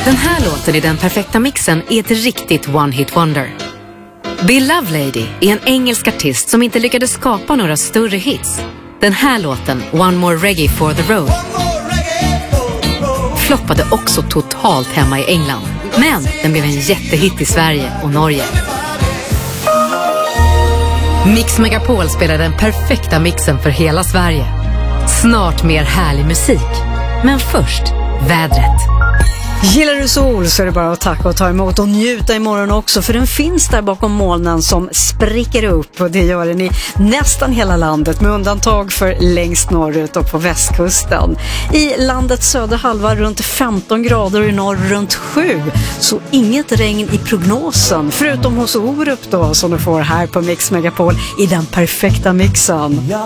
Den här låten i den perfekta mixen är ett riktigt one-hit wonder. Bill Lovelady är en engelsk artist som inte lyckades skapa några större hits. Den här låten, One More Reggae for the Road, floppade också totalt hemma i England. Men den blev en jättehit i Sverige och Norge. Mix Megapol spelar den perfekta mixen för hela Sverige. Snart mer härlig musik. Men först, vädret. Gillar du sol så är det bara att tacka och ta emot och njuta imorgon också, för den finns där bakom molnen som spricker upp, och det gör den i nästan hela landet med undantag för längst norrut och på västkusten. I landets södra halva runt 15 grader och i norr runt 7, så inget regn i prognosen förutom hos Orup då, som du får här på Mix Megapol i den perfekta mixen.